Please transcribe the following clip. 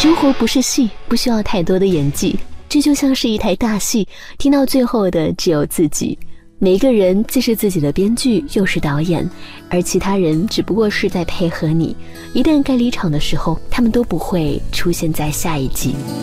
生活不是戏，不需要太多的演技，这就像是一台大戏，听到最后的只有自己。每个人既是自己的编剧又是导演，而其他人只不过是在配合你，一旦该离场的时候，他们都不会出现在下一集。